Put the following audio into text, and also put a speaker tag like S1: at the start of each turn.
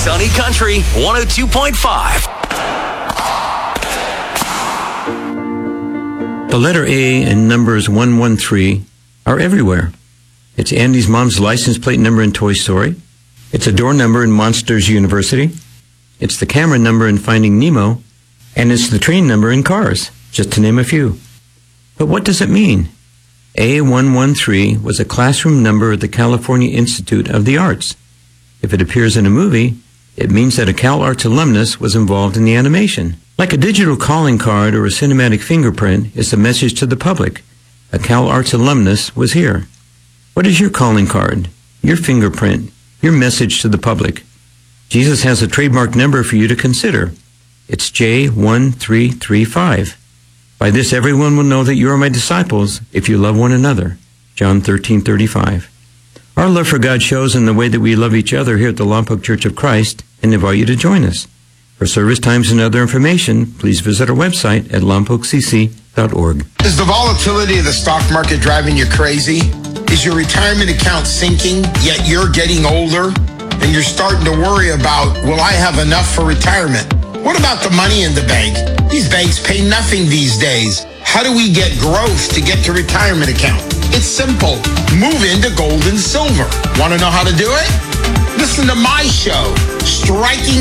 S1: Sunny Country 102.5.
S2: The letter A and numbers 113 are everywhere. It's Andy's mom's license plate number in Toy Story. It's a door number in Monsters University. It's the camera number in Finding Nemo. And it's the train number in Cars, just to name a few. But what does it mean? A113 was a classroom number at the California Institute of the Arts. If it appears in a movie, it means that a CalArts alumnus was involved in the animation. Like a digital calling card or a cinematic fingerprint is the message to the public. A CalArts alumnus was here. What is your calling card, your fingerprint, your message to the public? Jesus has a trademark number for you to consider. It's J1335. By this everyone will know that you are my disciples if you love one another. John 13:35. Our love for God shows in the way that we love each other here at the Lompoc Church of Christ and invite you to join us. For service times and other information, please visit our website at lompoccc.org.
S3: Is the volatility of the stock market driving you crazy? Is your retirement account sinking, yet you're getting older and you're starting to worry about, will I have enough for retirement? What about the money in the bank? These banks pay nothing these days. How do we get growth to get to retirement account? It's simple. Move into gold and silver. Want to know how to do it? Listen to my show, Striking